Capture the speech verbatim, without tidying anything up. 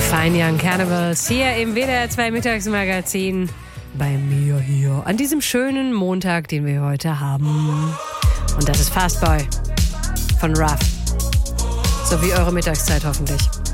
Fine Young Cannibals hier im W D R zwei Mittagsmagazin bei mir hier an diesem schönen Montag, den wir heute haben. Und das ist Fastboy von Ruff. So wie eure Mittagszeit hoffentlich.